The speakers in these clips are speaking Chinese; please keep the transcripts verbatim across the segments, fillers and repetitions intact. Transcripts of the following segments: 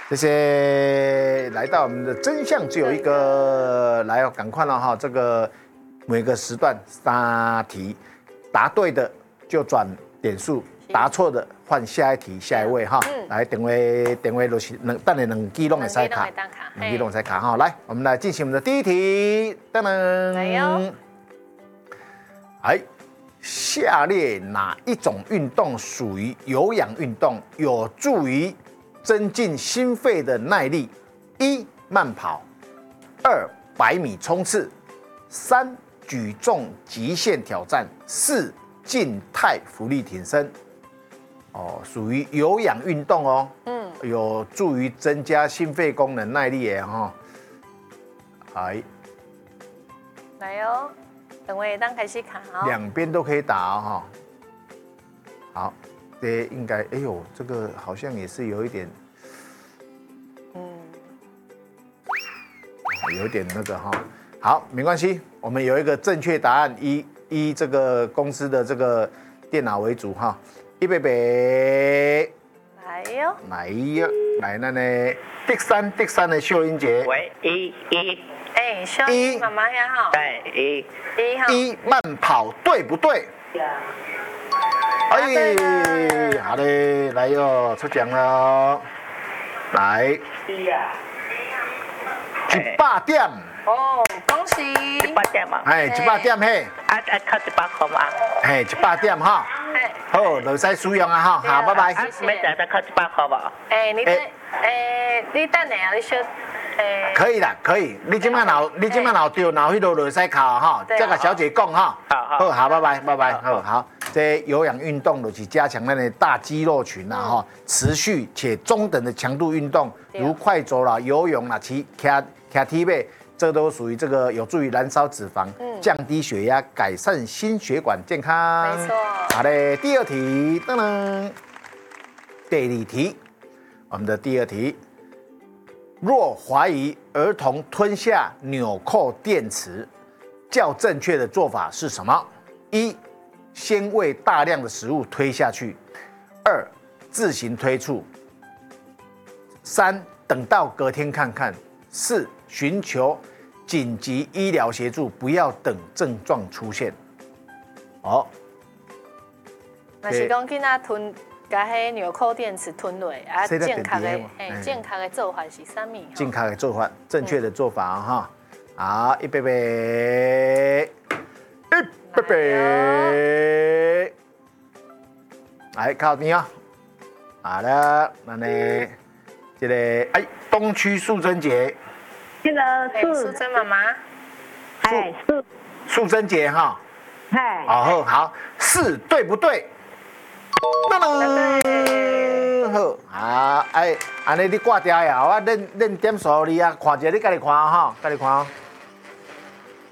谢谢，来到我们的真相只有一个，来哦，赶快了哈！这个每个时段三题，答对的就转点数，答错的换下一题下一位哈。来，等位等位就是两，等下两支拢会使卡，两支拢使卡哈。来，我们来进行我们的第一题，噔噔， 来哟。 哎，下列哪一种运动属于有氧运动，有助于增进心肺的耐力？一、慢跑；二、百米冲刺；三、举重极限挑战；四、静态浮力挺身。哦，属于有氧运动哦，嗯，有助于增加心肺功能耐力耶哈。哎， 来哟，等我当开始卡哦。 两边都可以打哦哈。好。这应该，哎呦，这个好像也是有一点，嗯，有一点那个哈。好，没关系，我们有一个正确答案，依依这个公司的这个电脑为主哈。预备备， 来哟， 来哟，来那呢，第三第三的秀英姐， 喂，一一， 哎，秀英妈妈呀哈， 对一一号， 一慢跑对不对？哎，好嘞，来哟，出奖了，来， 一呀， 一百点， 哦，恭喜， 一百点嘛， 哎，一百点嘿， 啊啊，靠一百块嘛， 嘿，一百点哈， 哎， 好，就使使用啊哈，好，拜拜。 啊，每只都靠一百块吧？ 哎，你等，哎，你等下啊，你小，哎， 可以啦，可以，你今晚脑，你今晚脑丢脑迄度就使考哈，再甲小姐讲哈， 好好， 好，好，拜拜，拜拜，好好。这有氧运动就是加强咱的大肌肉群啦哈，持续且中等的强度运动，如快走啦、游泳啦、骑骑骑梯背，这都属于这个有助于燃烧脂肪、降低血压、改善心血管健康。 没错。 好的，第二题，噔噔，第二题，我们的第二题，若怀疑儿童吞下纽扣电池，较正确的做法是什么？一，先喂大量的食物推下去；二，自行推出；三，等到隔天看看；四，寻求紧急医疗协助，不要等症状出现。哦， 那是讲囡仔吞，甲迄纽扣电池吞落，啊，正确的，嘿，正确的做法是啥物？ 正确的做法，正确的做法哈。好，预备备。贝贝，来靠你啊！好了，那呢，这个哎，东区素贞节， 这个素贞妈妈， 哎，素素贞节哈， 哎， 好好，是对不对？当当，好，好，哎，安尼你挂掉呀，我认认点数你啊，看一下你家己看哈，家己看哦。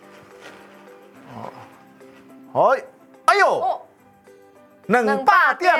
哎，哎呦，两百点。